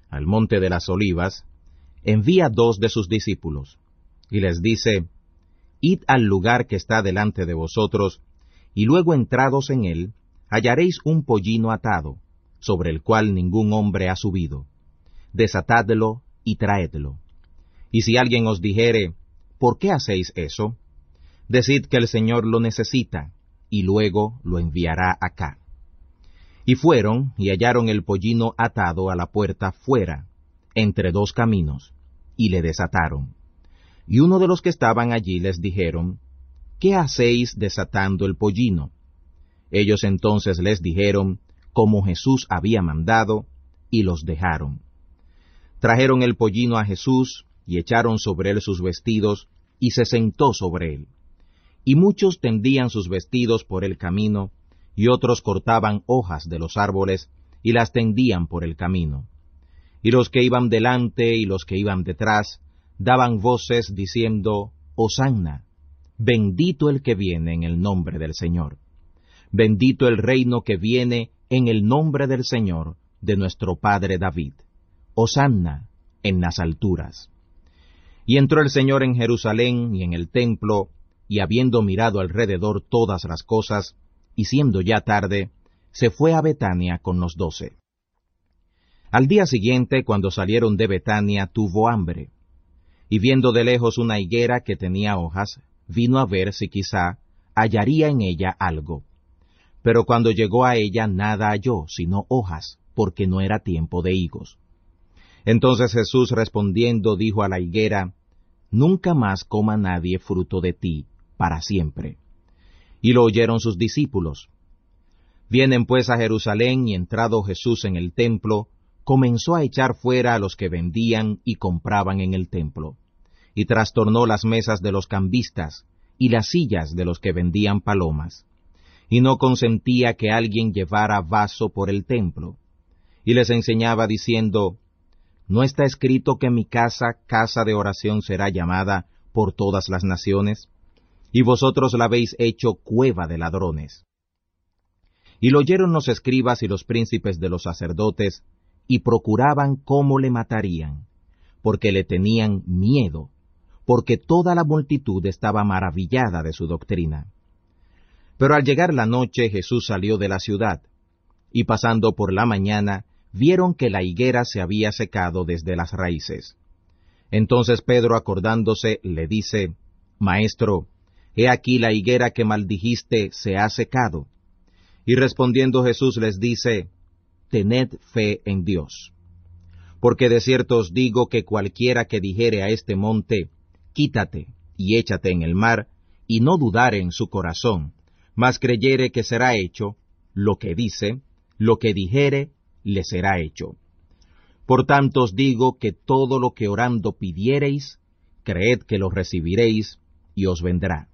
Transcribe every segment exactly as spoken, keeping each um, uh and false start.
al monte de las olivas, envía dos de sus discípulos, y les dice, Id al lugar que está delante de vosotros, y luego entrados en él, hallaréis un pollino atado, sobre el cual ningún hombre ha subido. Desatadlo y traedlo. Y si alguien os dijere, ¿por qué hacéis eso? Decid que el Señor lo necesita, y luego lo enviará acá. Y fueron y hallaron el pollino atado a la puerta fuera, entre dos caminos, y le desataron. Y uno de los que estaban allí les dijeron, ¿qué hacéis desatando el pollino? Ellos entonces les dijeron, como Jesús había mandado, y los dejaron. Trajeron el pollino a Jesús, y echaron sobre él sus vestidos, y se sentó sobre él. Y muchos tendían sus vestidos por el camino, y otros cortaban hojas de los árboles, y las tendían por el camino. Y los que iban delante y los que iban detrás, daban voces diciendo, Hosanna, bendito el que viene en el nombre del Señor. Bendito el reino que viene en el nombre del Señor, de nuestro Padre David. Hosanna en las alturas. Y entró el Señor en Jerusalén y en el templo, y habiendo mirado alrededor todas las cosas, y siendo ya tarde, se fue a Betania con los doce. Al día siguiente, cuando salieron de Betania, tuvo hambre. Y viendo de lejos una higuera que tenía hojas, vino a ver si quizá hallaría en ella algo. Pero cuando llegó a ella nada halló, sino hojas, porque no era tiempo de higos. Entonces Jesús respondiendo dijo a la higuera, Nunca más coma nadie fruto de ti, para siempre. Y lo oyeron sus discípulos. Vienen pues a Jerusalén, y entrado Jesús en el templo, comenzó a echar fuera a los que vendían y compraban en el templo, y trastornó las mesas de los cambistas, y las sillas de los que vendían palomas, y no consentía que alguien llevara vaso por el templo, y les enseñaba diciendo, ¿no está escrito que mi casa, casa de oración será llamada por todas las naciones? Y vosotros la habéis hecho cueva de ladrones. Y lo oyeron los escribas y los príncipes de los sacerdotes, y procuraban cómo le matarían, porque le tenían miedo, porque toda la multitud estaba maravillada de su doctrina. Pero al llegar la noche Jesús salió de la ciudad, y pasando por la mañana, vieron que la higuera se había secado desde las raíces. Entonces Pedro, acordándose, le dice, Maestro, he aquí la higuera que maldijiste se ha secado. Y respondiendo Jesús les dice, Tened fe en Dios. Porque de cierto os digo que cualquiera que dijere a este monte, Quítate y échate en el mar, y no dudare en su corazón, mas creyere que será hecho, lo que dice, lo que dijere, le será hecho. Por tanto os digo que todo lo que orando pidiereis, creed que lo recibiréis, y os vendrá.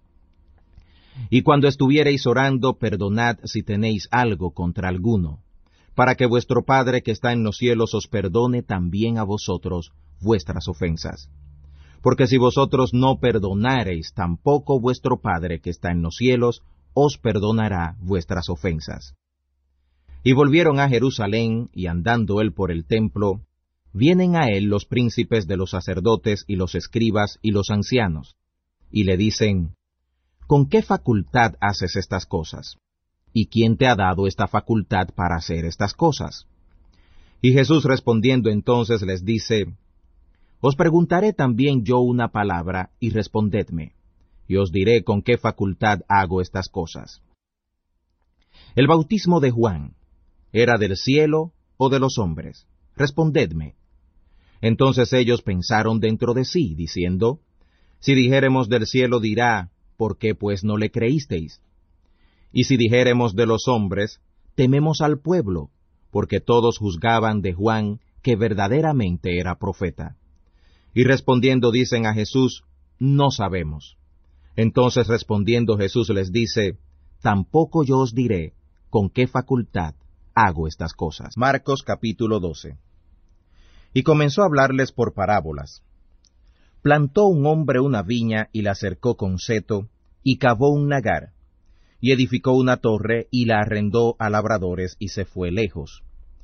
Y cuando estuviereis orando, perdonad si tenéis algo contra alguno, para que vuestro Padre que está en los cielos os perdone también a vosotros vuestras ofensas. Porque si vosotros no perdonareis, tampoco vuestro Padre que está en los cielos os perdonará vuestras ofensas. Y volvieron a Jerusalén, y andando él por el templo, vienen a él los príncipes de los sacerdotes y los escribas y los ancianos, y le dicen, ¿con qué facultad haces estas cosas? ¿Y quién te ha dado esta facultad para hacer estas cosas? Y Jesús respondiendo entonces les dice, Os preguntaré también yo una palabra, y respondedme, y os diré con qué facultad hago estas cosas. El bautismo de Juan, ¿era del cielo o de los hombres? Respondedme. Entonces ellos pensaron dentro de sí, diciendo, Si dijéremos del cielo dirá, ¿por qué pues no le creísteis? Y si dijéremos de los hombres, tememos al pueblo, porque todos juzgaban de Juan que verdaderamente era profeta. Y respondiendo dicen a Jesús, No sabemos. Entonces respondiendo Jesús les dice, Tampoco yo os diré con qué facultad hago estas cosas. Marcos capítulo doce. Y comenzó a hablarles por parábolas. Plantó un hombre una viña y la cercó con seto, y cavó un lagar, y edificó una torre y la arrendó a labradores y se fue lejos.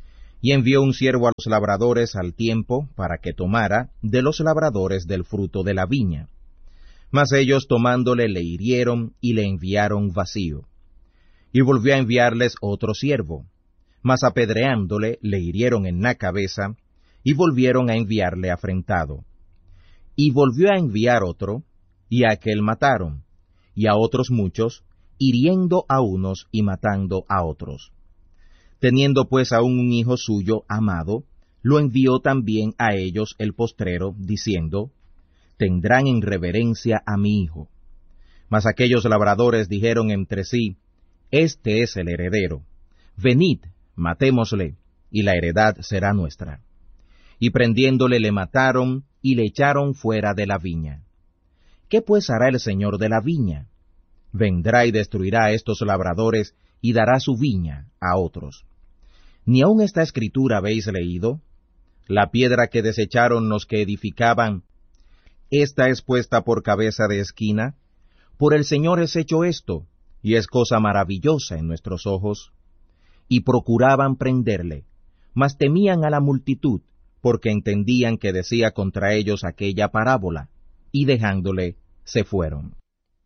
Y envió un siervo a los labradores al tiempo para que tomara de los labradores del fruto de la viña. Mas ellos tomándole le hirieron y le enviaron vacío. Y volvió a enviarles otro siervo, mas apedreándole le hirieron en la cabeza, y volvieron a enviarle afrentado. Y volvió a enviar otro, y a aquel mataron, y a otros muchos, hiriendo a unos y matando a otros. Teniendo pues aún un hijo suyo amado, lo envió también a ellos el postrero, diciendo, tendrán en reverencia a mi hijo. Mas aquellos labradores dijeron entre sí, este es el heredero, venid, matémosle, y la heredad será nuestra. Y prendiéndole le mataron, y le echaron fuera de la viña. ¿Qué pues hará el señor de la viña? Vendrá y destruirá a estos labradores, y dará su viña a otros. ¿Ni aun esta escritura habéis leído? La piedra que desecharon los que edificaban, esta es puesta por cabeza de esquina. Por el Señor es hecho esto, y es cosa maravillosa en nuestros ojos. Y procuraban prenderle, mas temían a la multitud, porque entendían que decía contra ellos aquella parábola, y dejándole, se fueron.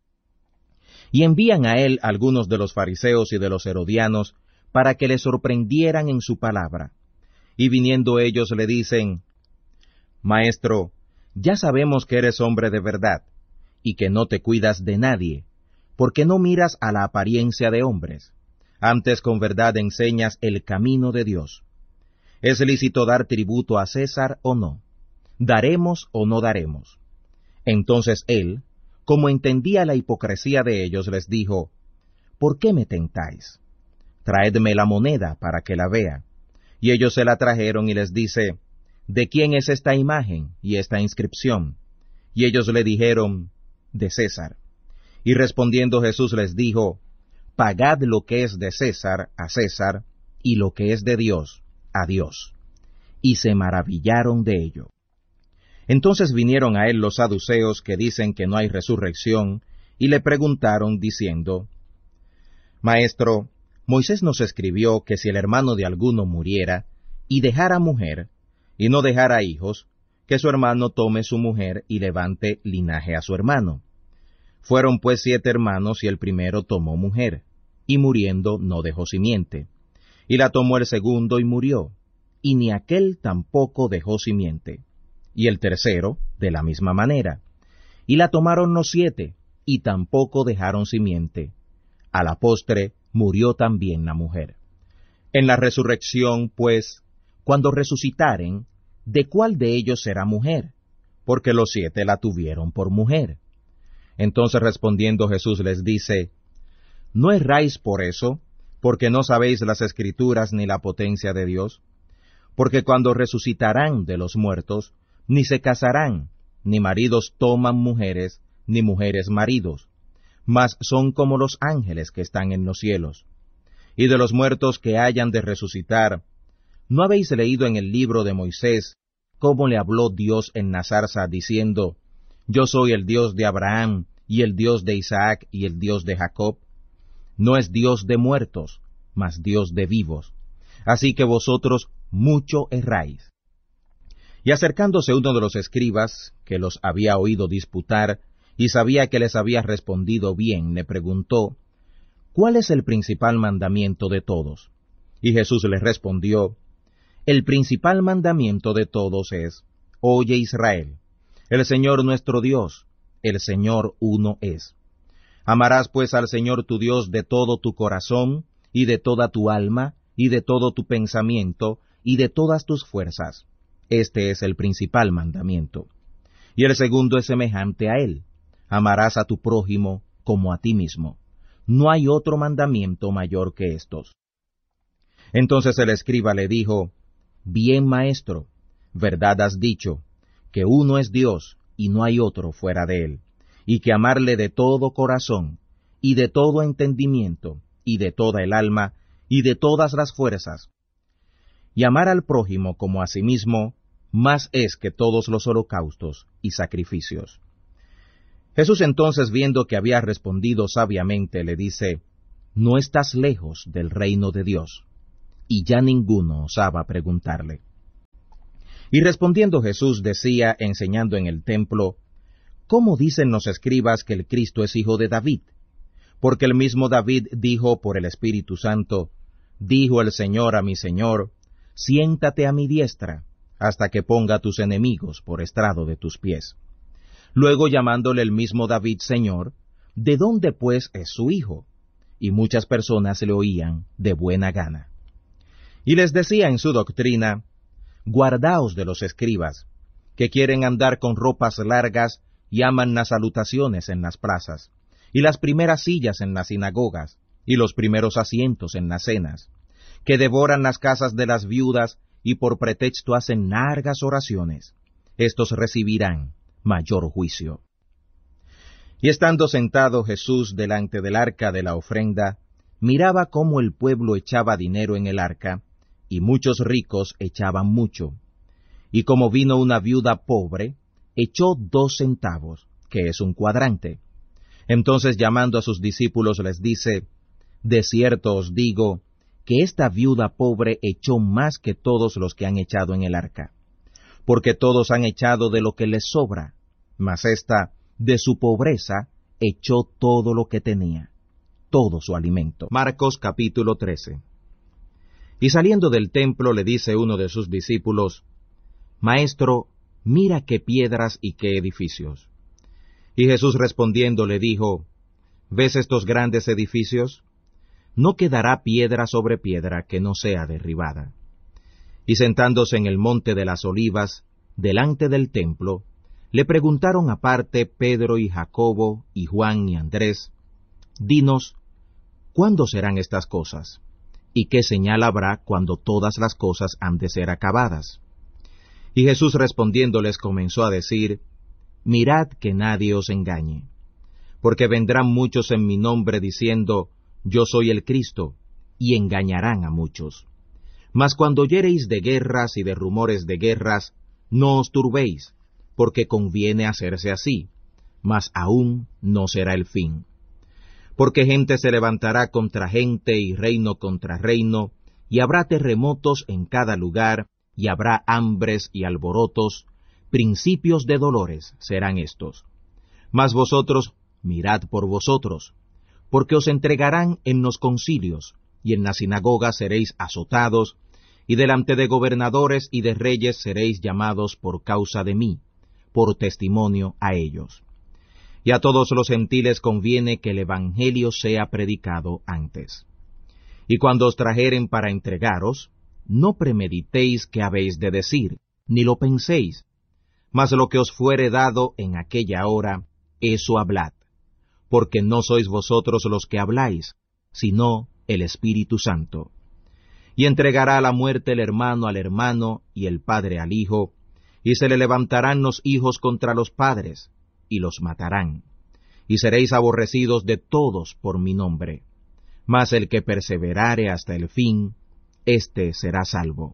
Y envían a él algunos de los fariseos y de los herodianos, para que le sorprendieran en su palabra. Y viniendo ellos le dicen, Maestro, ya sabemos que eres hombre de verdad, y que no te cuidas de nadie, porque no miras a la apariencia de hombres, antes con verdad enseñas el camino de Dios. ¿Es lícito dar tributo a César o no? ¿Daremos o no daremos? Entonces él, como entendía la hipocresía de ellos, les dijo, ¿por qué me tentáis? Traedme la moneda para que la vea. Y ellos se la trajeron y les dice, ¿de quién es esta imagen y esta inscripción? Y ellos le dijeron, de César. Y respondiendo Jesús les dijo, pagad lo que es de César a César, y lo que es de Dios a Dios. Y se maravillaron de ello. Entonces vinieron a él los saduceos que dicen que no hay resurrección, y le preguntaron diciendo, Maestro, Moisés nos escribió que si el hermano de alguno muriera, y dejara mujer, y no dejara hijos, que su hermano tome su mujer y levante linaje a su hermano. Fueron pues siete hermanos, y el primero tomó mujer, y muriendo no dejó simiente. Y la tomó el segundo y murió, y ni aquel tampoco dejó simiente. Y el tercero, de la misma manera. Y la tomaron los siete, y tampoco dejaron simiente. A la postre murió también la mujer. En la resurrección, pues, cuando resucitaren, ¿de cuál de ellos será mujer? Porque los siete la tuvieron por mujer. Entonces respondiendo Jesús les dice, ¿no erráis por eso, porque no sabéis las Escrituras ni la potencia de Dios? Porque cuando resucitarán de los muertos, ni se casarán, ni maridos toman mujeres, ni mujeres maridos, mas son como los ángeles que están en los cielos. Y de los muertos que hayan de resucitar, ¿no habéis leído en el libro de Moisés cómo le habló Dios en la zarza, diciendo, Yo soy el Dios de Abraham, y el Dios de Isaac, y el Dios de Jacob? No es Dios de muertos, mas Dios de vivos. Así que vosotros mucho erráis. Y acercándose uno de los escribas, que los había oído disputar, y sabía que les había respondido bien, le preguntó, ¿cuál es el principal mandamiento de todos? Y Jesús le respondió, el principal mandamiento de todos es, Oye Israel, el Señor nuestro Dios, el Señor uno es. Amarás pues al Señor tu Dios de todo tu corazón, y de toda tu alma, y de todo tu pensamiento, y de todas tus fuerzas. Este es el principal mandamiento. Y el segundo es semejante a él. Amarás a tu prójimo como a ti mismo. No hay otro mandamiento mayor que estos. Entonces el escriba le dijo, Bien, maestro, verdad has dicho, que uno es Dios, y no hay otro fuera de él, y que amarle de todo corazón, y de todo entendimiento, y de toda el alma, y de todas las fuerzas. Y amar al prójimo como a sí mismo, más es que todos los holocaustos y sacrificios. Jesús entonces, viendo que había respondido sabiamente, le dice, No estás lejos del reino de Dios. y ya ninguno osaba preguntarle. Y respondiendo Jesús decía, enseñando en el templo, ¿cómo dicen los escribas que el Cristo es hijo de David? Porque el mismo David dijo por el Espíritu Santo, dijo el Señor a mi Señor, siéntate a mi diestra, hasta que ponga tus enemigos por estrado de tus pies. Luego llamándole el mismo David Señor, ¿de dónde pues es su hijo? Y muchas personas le oían de buena gana. Y les decía en su doctrina, guardaos de los escribas, que quieren andar con ropas largas y aman las salutaciones en las plazas, y las primeras sillas en las sinagogas, y los primeros asientos en las cenas, que devoran las casas de las viudas, y por pretexto hacen largas oraciones. Estos recibirán mayor juicio. Y estando sentado Jesús delante del arca de la ofrenda, miraba cómo el pueblo echaba dinero en el arca, y muchos ricos echaban mucho. Y como vino una viuda pobre, echó dos centavos, que es un cuadrante. Entonces llamando a sus discípulos les dice, de cierto os digo, que esta viuda pobre echó más que todos los que han echado en el arca. Porque todos han echado de lo que les sobra, mas ésta, de su pobreza, echó todo lo que tenía, todo su alimento. Marcos capítulo trece. Y saliendo del templo le dice uno de sus discípulos, Maestro, mira qué piedras y qué edificios. Y Jesús respondiendo le dijo, ¿ves estos grandes edificios? No quedará piedra sobre piedra que no sea derribada. Y sentándose en el monte de las olivas, delante del templo, le preguntaron aparte Pedro y Jacobo y Juan y Andrés, Dinos, ¿cuándo serán estas cosas? ¿Y qué señal habrá cuando todas las cosas han de ser acabadas? Y Jesús respondiéndoles comenzó a decir, Mirad que nadie os engañe, porque vendrán muchos en mi nombre diciendo, Yo soy el Cristo, y engañarán a muchos. Mas cuando oyereis de guerras y de rumores de guerras, no os turbéis, porque conviene hacerse así, mas aún no será el fin. Porque gente se levantará contra gente y reino contra reino, y habrá terremotos en cada lugar, y habrá hambres y alborotos, principios de dolores serán estos. Mas vosotros mirad por vosotros, porque os entregarán en los concilios, y en las sinagogas seréis azotados, y delante de gobernadores y de reyes seréis llamados por causa de mí, por testimonio a ellos. Y a todos los gentiles conviene que el evangelio sea predicado antes. Y cuando os trajeren para entregaros, no premeditéis qué habéis de decir, ni lo penséis, mas lo que os fuere dado en aquella hora, eso hablad, porque no sois vosotros los que habláis, sino el Espíritu Santo. Y entregará a la muerte el hermano al hermano, y el padre al hijo, y se le levantarán los hijos contra los padres, y los matarán. Y seréis aborrecidos de todos por mi nombre. Mas el que perseverare hasta el fin, éste será salvo.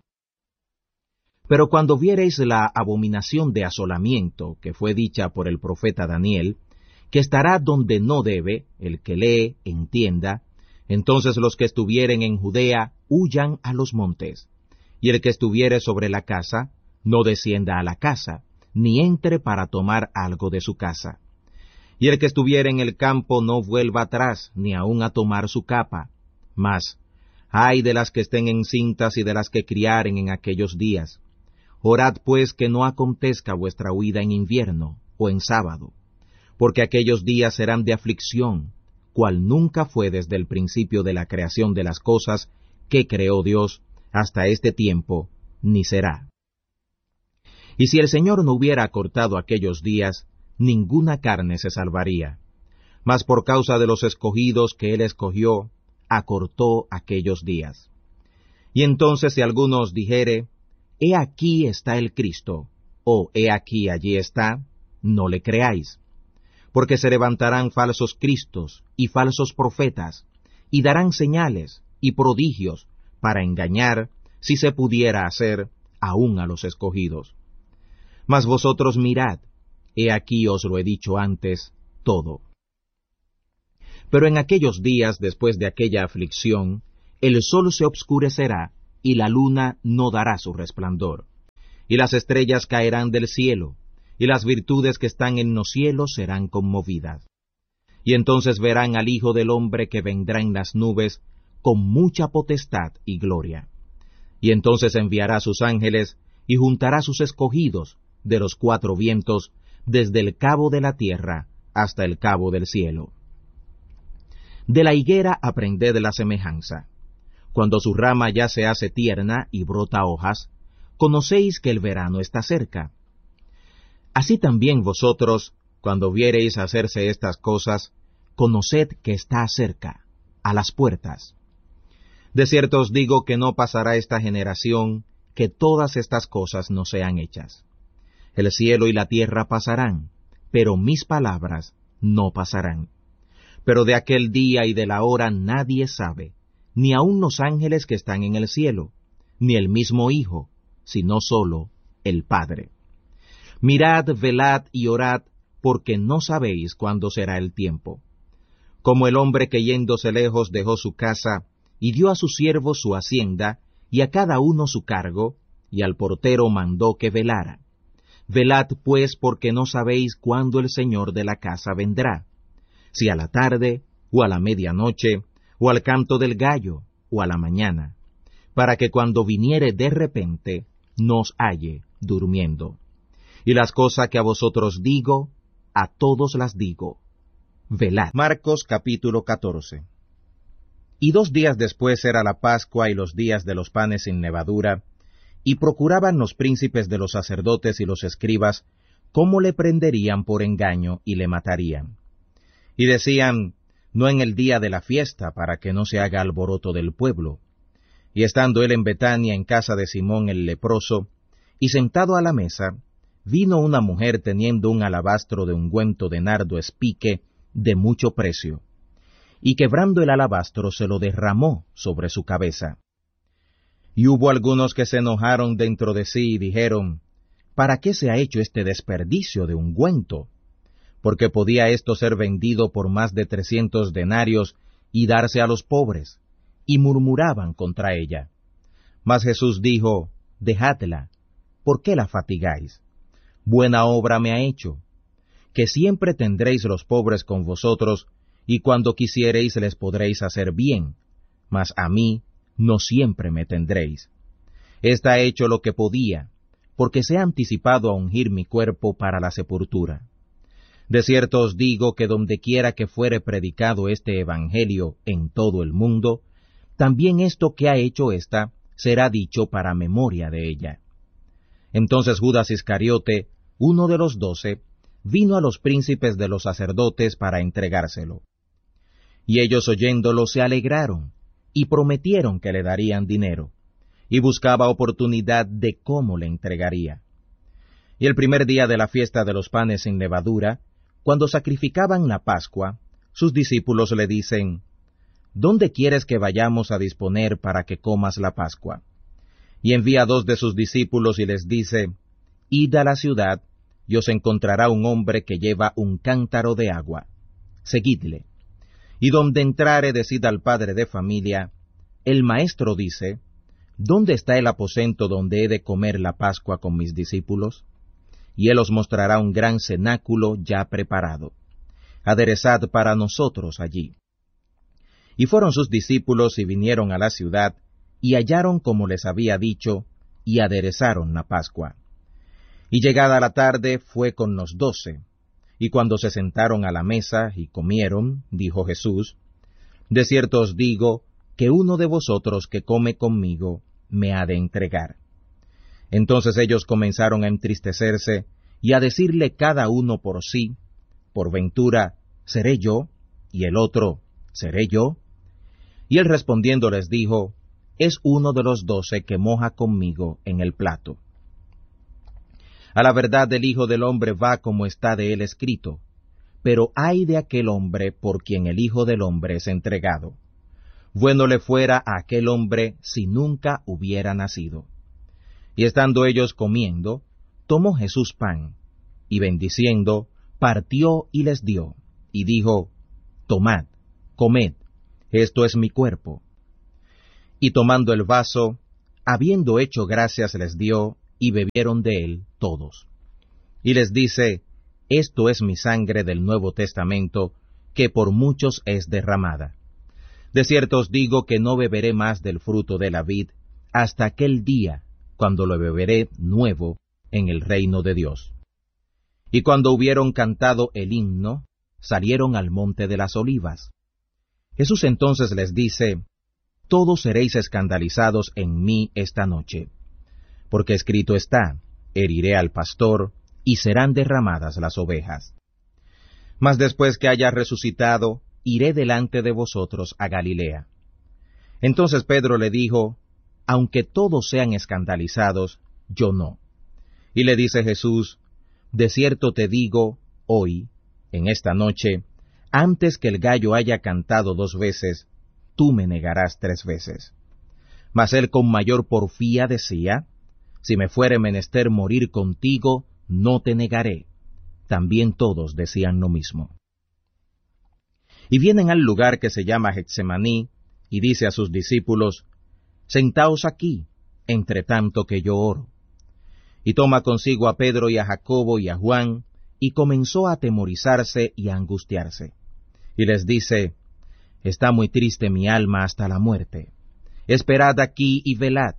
Pero cuando viereis la abominación de asolamiento que fue dicha por el profeta Daniel, que estará donde no debe, el que lee, entienda, entonces los que estuvieren en Judea, huyan a los montes, y el que estuviere sobre la casa, no descienda a la casa, ni entre para tomar algo de su casa. Y el que estuviere en el campo no vuelva atrás, ni aun a tomar su capa. Mas, ay de las que estén encintas y de las que criaren en aquellos días. Orad pues que no acontezca vuestra huida en invierno, o en sábado, porque aquellos días serán de aflicción, cual nunca fue desde el principio de la creación de las cosas que creó Dios hasta este tiempo, ni será. Y si el Señor no hubiera acortado aquellos días, ninguna carne se salvaría. Mas por causa de los escogidos que Él escogió, acortó aquellos días. Y entonces si alguno os dijere, he aquí está el Cristo, o he aquí allí está, no le creáis. Porque se levantarán falsos cristos y falsos profetas, y darán señales y prodigios para engañar, si se pudiera hacer, aún a los escogidos. Mas vosotros mirad, he aquí os lo he dicho antes, todo. Pero en aquellos días, después de aquella aflicción, el sol se obscurecerá, y la luna no dará su resplandor. Y las estrellas caerán del cielo, y las virtudes que están en los cielos serán conmovidas. Y entonces verán al Hijo del Hombre que vendrá en las nubes con mucha potestad y gloria. Y entonces enviará sus ángeles y juntará sus escogidos de los cuatro vientos, desde el cabo de la tierra hasta el cabo del cielo. De la higuera aprended la semejanza. Cuando su rama ya se hace tierna y brota hojas, conocéis que el verano está cerca. Así también vosotros, cuando viereis hacerse estas cosas, conoced que está cerca, a las puertas. De cierto os digo que no pasará esta generación, que todas estas cosas no sean hechas. El cielo y la tierra pasarán, pero mis palabras no pasarán. Pero de aquel día y de la hora nadie sabe, ni aun los ángeles que están en el cielo, ni el mismo Hijo, sino solo el Padre. Mirad, velad y orad, porque no sabéis cuándo será el tiempo. Como el hombre que yéndose lejos dejó su casa, y dio a sus siervos su hacienda, y a cada uno su cargo, y al portero mandó que velara. Velad pues, porque no sabéis cuándo el Señor de la casa vendrá, si a la tarde, o a la medianoche, o al canto del gallo, o a la mañana, para que cuando viniere de repente, nos halle durmiendo. Y las cosas que a vosotros digo, a todos las digo. Velad. Marcos capítulo catorce. Y dos días después era la Pascua y los días de los panes sin levadura, y procuraban los príncipes de los sacerdotes y los escribas cómo le prenderían por engaño y le matarían. Y decían, no en el día de la fiesta, para que no se haga alboroto del pueblo. Y estando él en Betania, en casa de Simón el leproso, y sentado a la mesa, vino una mujer teniendo un alabastro de ungüento de nardo espique de mucho precio, y quebrando el alabastro se lo derramó sobre su cabeza. Y hubo algunos que se enojaron dentro de sí y dijeron, ¿para qué se ha hecho este desperdicio de ungüento? Porque podía esto ser vendido por más de trescientos denarios y darse a los pobres, y murmuraban contra ella. Mas Jesús dijo, dejadla, ¿por qué la fatigáis? Buena obra me ha hecho, que siempre tendréis los pobres con vosotros, y cuando quisiereis les podréis hacer bien, mas a mí no siempre me tendréis. Esta ha hecho lo que podía, porque se ha anticipado a ungir mi cuerpo para la sepultura. De cierto os digo que dondequiera que fuere predicado este evangelio en todo el mundo, también esto que ha hecho ésta será dicho para memoria de ella. Entonces Judas Iscariote, uno de los doce, vino a los príncipes de los sacerdotes para entregárselo. Y ellos oyéndolo se alegraron, y prometieron que le darían dinero, y buscaba oportunidad de cómo le entregaría. Y el primer día de la fiesta de los panes sin levadura, cuando sacrificaban la Pascua, sus discípulos le dicen, ¿dónde quieres que vayamos a disponer para que comas la Pascua? Y envía dos de sus discípulos y les dice, id a la ciudad, y os encontrará un hombre que lleva un cántaro de agua. Seguidle. Y donde entrare, decid al padre de familia, el maestro dice, ¿dónde está el aposento donde he de comer la Pascua con mis discípulos? Y él os mostrará un gran cenáculo ya preparado. Aderezad para nosotros allí. Y fueron sus discípulos y vinieron a la ciudad, y hallaron como les había dicho, y aderezaron la Pascua. Y llegada la tarde fue con los doce, y cuando se sentaron a la mesa y comieron, dijo Jesús, de cierto os digo, que uno de vosotros que come conmigo me ha de entregar. Entonces ellos comenzaron a entristecerse, y a decirle cada uno por sí, por ventura, ¿seré yo? Y el otro, ¿seré yo? Y él respondiendo les dijo, es uno de los doce que moja conmigo en el plato. A la verdad el Hijo del Hombre va como está de él escrito, pero ay de aquel hombre por quien el Hijo del Hombre es entregado. Bueno le fuera a aquel hombre si nunca hubiera nacido. Y estando ellos comiendo, tomó Jesús pan, y bendiciendo, partió y les dio, y dijo, tomad, comed, esto es mi cuerpo. Y tomando el vaso, habiendo hecho gracias les dio, y bebieron de él todos. Y les dice, esto es mi sangre del Nuevo Testamento, que por muchos es derramada. De cierto os digo que no beberé más del fruto de la vid, hasta aquel día, cuando lo beberé nuevo en el reino de Dios. Y cuando hubieron cantado el himno, salieron al monte de las olivas. Jesús entonces les dice, todos seréis escandalizados en mí esta noche, porque escrito está, heriré al pastor, y serán derramadas las ovejas. Mas después que haya resucitado, iré delante de vosotros a Galilea. Entonces Pedro le dijo, aunque todos sean escandalizados, yo no. Y le dice Jesús, de cierto te digo, hoy, en esta noche, antes que el gallo haya cantado dos veces, tú me negarás tres veces. Mas él con mayor porfía decía, si me fuere menester morir contigo, no te negaré. También todos decían lo mismo. Y vienen al lugar que se llama Getsemaní, y dice a sus discípulos, sentaos aquí, entre tanto que yo oro. Y toma consigo a Pedro y a Jacobo y a Juan, y comenzó a atemorizarse y a angustiarse. Y les dice, está muy triste mi alma hasta la muerte. Esperad aquí y velad.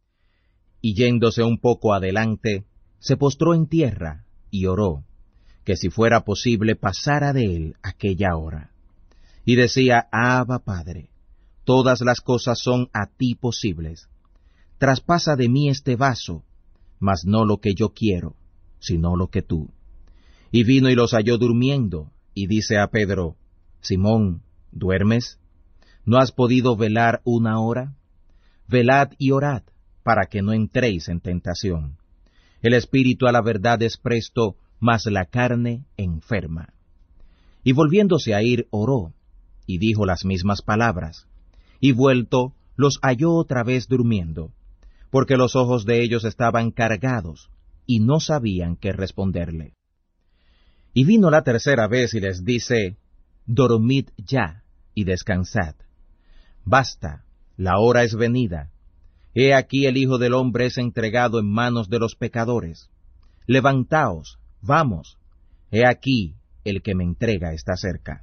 Y yéndose un poco adelante, se postró en tierra y oró, que si fuera posible pasara de él aquella hora. Y decía, Abba Padre, todas las cosas son a ti posibles. Traspasa de mí este vaso, mas no lo que yo quiero, sino lo que tú. Y vino y los halló durmiendo, y dice a Pedro, Simón, ¿duermes? ¿No has podido velar una hora? Velad y orad, para que no entréis en tentación. El espíritu a la verdad es presto, mas la carne enferma. Y volviéndose a ir, oró, y dijo las mismas palabras. Y vuelto, los halló otra vez durmiendo, porque los ojos de ellos estaban cargados, y no sabían qué responderle. Y vino la tercera vez y les dice, dormid ya, y descansad. Basta, la hora es venida. He aquí el Hijo del Hombre es entregado en manos de los pecadores. Levantaos, vamos, he aquí el que me entrega está cerca.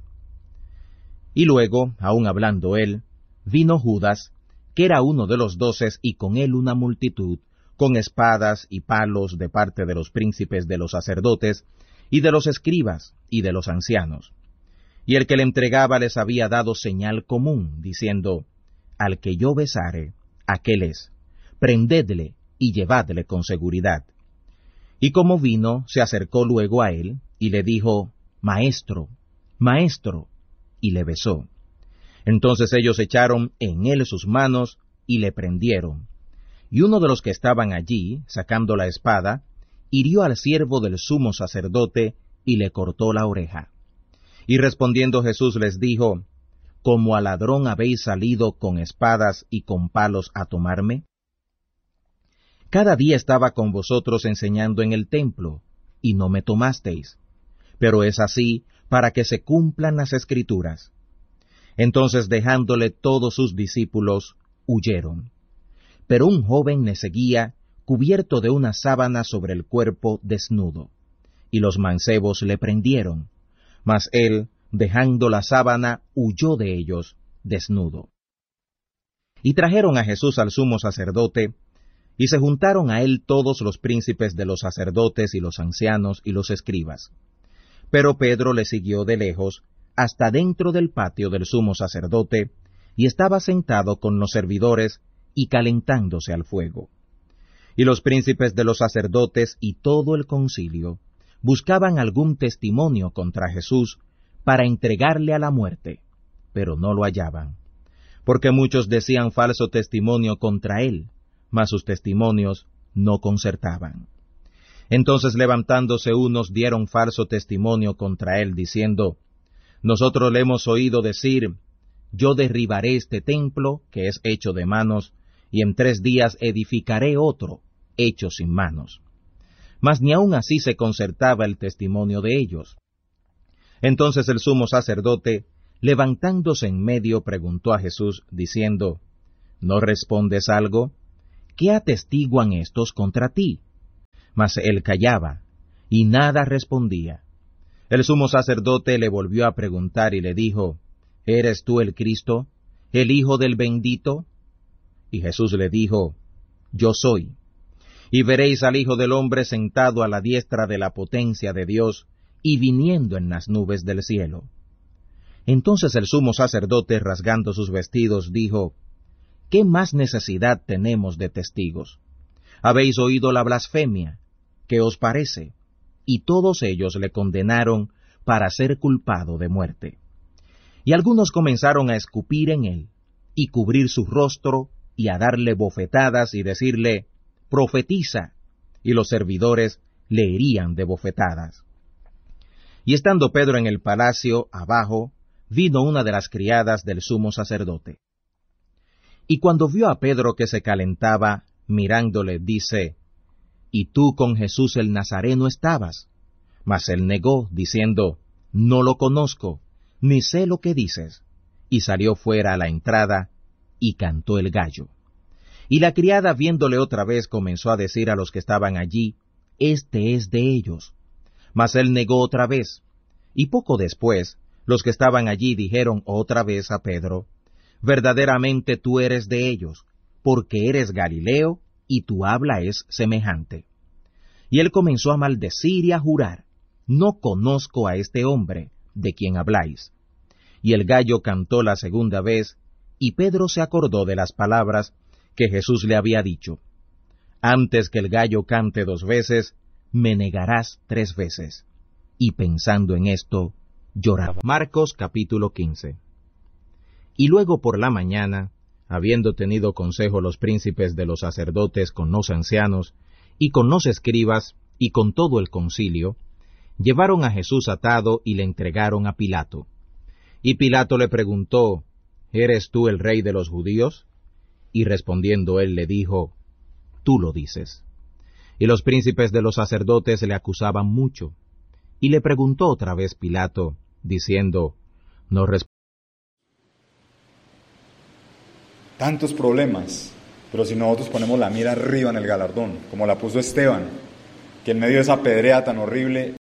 Y luego, aun hablando él, vino Judas, que era uno de los doces, y con él una multitud, con espadas y palos de parte de los príncipes de los sacerdotes, y de los escribas, y de los ancianos. Y el que le entregaba les había dado señal común, diciendo, al que yo besare, aquel es, prendedle y llevadle con seguridad. Y como vino, se acercó luego a él, y le dijo, Maestro, Maestro, y le besó. Entonces ellos echaron en él sus manos, y le prendieron. Y uno de los que estaban allí, sacando la espada, hirió al siervo del sumo sacerdote, y le cortó la oreja. Y respondiendo Jesús les dijo, ¿como a ladrón habéis salido con espadas y con palos a tomarme? Cada día estaba con vosotros enseñando en el templo, y no me tomasteis. Pero es así para que se cumplan las Escrituras. Entonces dejándole todos sus discípulos, huyeron. Pero un joven le seguía, cubierto de una sábana sobre el cuerpo desnudo. Y los mancebos le prendieron, mas él, dejando la sábana, huyó de ellos, desnudo. Y trajeron a Jesús al sumo sacerdote, y se juntaron a él todos los príncipes de los sacerdotes y los ancianos y los escribas. Pero Pedro le siguió de lejos, hasta dentro del patio del sumo sacerdote, y estaba sentado con los servidores, y calentándose al fuego. Y los príncipes de los sacerdotes y todo el concilio buscaban algún testimonio contra Jesús, para entregarle a la muerte, pero no lo hallaban, porque muchos decían falso testimonio contra él, mas sus testimonios no concertaban. Entonces levantándose unos dieron falso testimonio contra él, diciendo, nosotros le hemos oído decir, yo derribaré este templo, que es hecho de manos, y en tres días edificaré otro, hecho sin manos. Mas ni aun así se concertaba el testimonio de ellos. Entonces el sumo sacerdote, levantándose en medio, preguntó a Jesús, diciendo, ¿no respondes algo? ¿qué atestiguan estos contra ti? Mas él callaba, y nada respondía. El sumo sacerdote le volvió a preguntar y le dijo, ¿eres tú el Cristo, el Hijo del Bendito? Y Jesús le dijo, yo soy. Y veréis al Hijo del Hombre sentado a la diestra de la potencia de Dios, y viniendo en las nubes del cielo. Entonces el sumo sacerdote, rasgando sus vestidos, dijo, ¿qué más necesidad tenemos de testigos? ¿Habéis oído la blasfemia? ¿Qué os parece? Y todos ellos le condenaron para ser culpado de muerte. Y algunos comenzaron a escupir en él, y cubrir su rostro, y a darle bofetadas, y decirle, profetiza, y los servidores le herían de bofetadas. Y estando Pedro en el palacio, abajo, vino una de las criadas del sumo sacerdote. Y cuando vio a Pedro que se calentaba, mirándole, dice, ¿y tú con Jesús el Nazareno estabas? Mas él negó, diciendo, no lo conozco, ni sé lo que dices. Y salió fuera a la entrada, y cantó el gallo. Y la criada, viéndole otra vez, comenzó a decir a los que estaban allí, este es de ellos. Mas él negó otra vez. Y poco después, los que estaban allí dijeron otra vez a Pedro, verdaderamente tú eres de ellos, porque eres Galileo, y tu habla es semejante. Y él comenzó a maldecir y a jurar, no conozco a este hombre, de quien habláis. Y el gallo cantó la segunda vez, y Pedro se acordó de las palabras que Jesús le había dicho, antes que el gallo cante dos veces, me negarás tres veces. Y pensando en esto, lloraba. Marcos capítulo quince. Y luego por la mañana, habiendo tenido consejo los príncipes de los sacerdotes con los ancianos, y con los escribas, y con todo el concilio, llevaron a Jesús atado y le entregaron a Pilato. Y Pilato le preguntó, ¿eres tú el rey de los judíos? Y respondiendo él le dijo, tú lo dices. Y los príncipes de los sacerdotes le acusaban mucho. Y le preguntó otra vez Pilato, diciendo, ¿no respondes? Tantos problemas, pero si nosotros ponemos la mira arriba en el galardón, como la puso Esteban, que en medio de esa pedrea tan horrible